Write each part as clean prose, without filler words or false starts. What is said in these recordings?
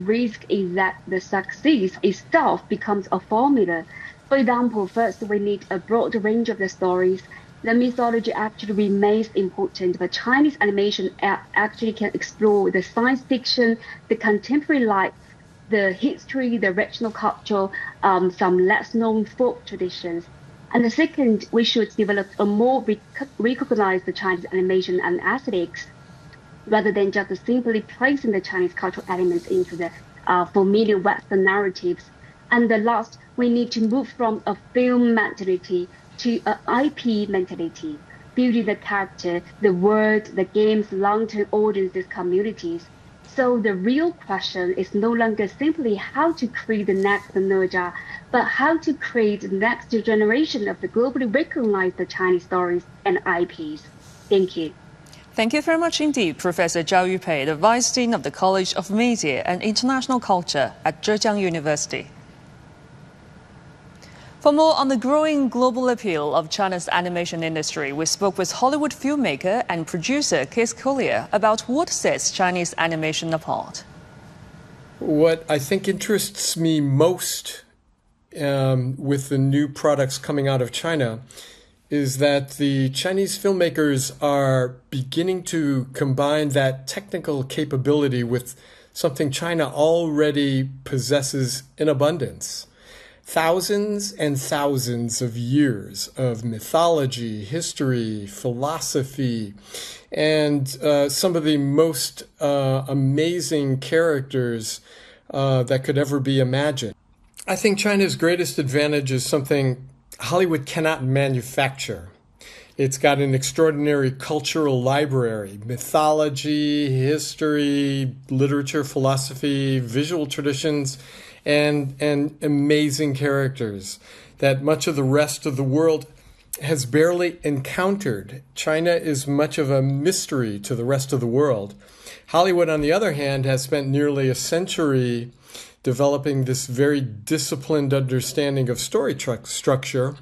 risk is that the success itself becomes a formula. For example, first we need a broad range of the stories. The mythology actually remains important, but Chinese animation actually can explore the science fiction, the contemporary life, the history, the regional culture, some less known folk traditions. And the second, we should develop a more recognized Chinese animation and aesthetics rather than just simply placing the Chinese cultural elements into the familiar Western narratives. And the last, we need to move from a film mentality to an IP mentality, building the character, the world, the game's long-term audiences, communities. So the real question is no longer simply how to create the next哪吒, but how to create the next generation of the globally recognized Chinese stories and IPs. Thank you. Thank you very much indeed, Professor Zhao Yupei, the Vice Dean of the College of Media and International Culture at Zhejiang University. For more on the growing global appeal of China's animation industry, we spoke with Hollywood filmmaker and producer Keith Collier about what sets Chinese animation apart. What I think interests me most with the new products coming out of China is that the Chinese filmmakers are beginning to combine that technical capability with something China already possesses in abundance. Thousands and thousands of years of mythology, history, philosophy, and some of the most amazing characters that could ever be imagined. I think China's greatest advantage is something Hollywood cannot manufacture. It's got an extraordinary cultural library, mythology, history, literature, philosophy, visual traditions, and amazing characters that much of the rest of the world has barely encountered. China is much of a mystery to the rest of the world. Hollywood, on the other hand, has spent nearly a century developing this very disciplined understanding of story structure,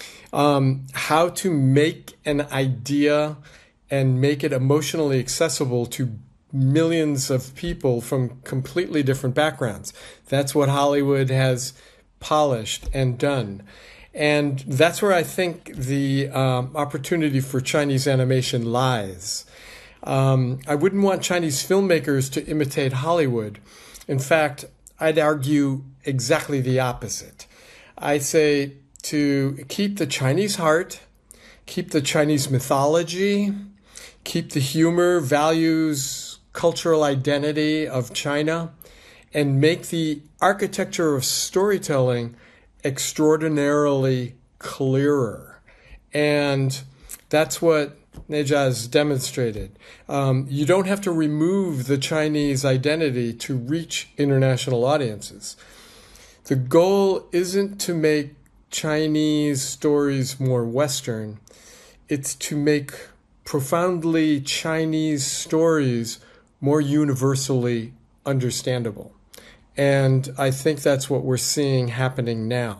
how to make an idea and make it emotionally accessible to millions of people from completely different backgrounds. That's what Hollywood has polished and done. And that's where I think the opportunity for Chinese animation lies. I wouldn't want Chinese filmmakers to imitate Hollywood. In fact, I'd argue exactly the opposite. I say to keep the Chinese heart, keep the Chinese mythology, keep the humor, values, cultural identity of China, and make the architecture of storytelling extraordinarily clearer. And that's what哪吒has demonstrated. You don't have to remove the Chinese identity to reach international audiences. The goal isn't to make Chinese stories more Western. It's to make profoundly Chinese stories more universally understandable. And I think that's what we're seeing happening now.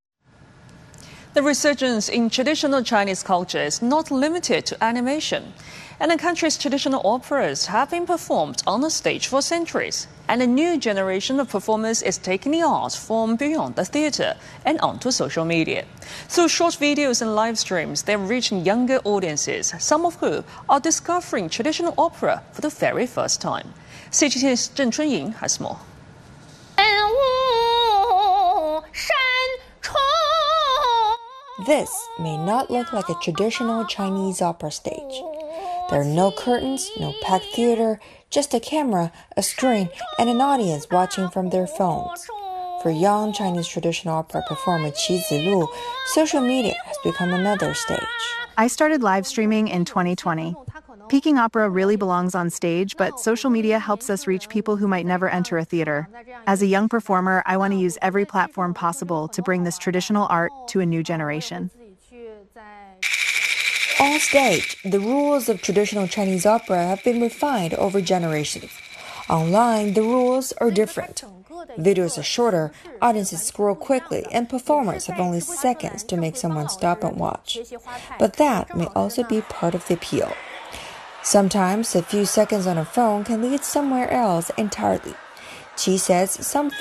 The resurgence in traditional Chinese culture is not limited to animation. And the country's traditional operas have been performed on the stage for centuries. And a new generation of performers is taking the art form beyond the theatre and onto social media. Through short videos and live streams, they're reaching younger audiences, some of whom are discovering traditional opera for the very first time. CGTN's Zheng Chunying has more. This may not look like a traditional Chinese opera stage. There are no curtains, no packed theater, just a camera, a screen, and an audience watching from their phones. For young Chinese traditional opera performer Qi Zilu, social media has become another stage. I started live streaming in 2020. Peking opera really belongs on stage, but social media helps us reach people who might never enter a theater. As a young performer, I want to use every platform possible to bring this traditional art to a new generation. On stage, the rules of traditional Chinese opera have been refined over generations. Online, the rules are different. Videos are shorter, audiences scroll quickly, and performers have only seconds to make someone stop and watch. But that may also be part of the appeal. Sometimes a few seconds on a phone can lead somewhere else entirely. Qi says some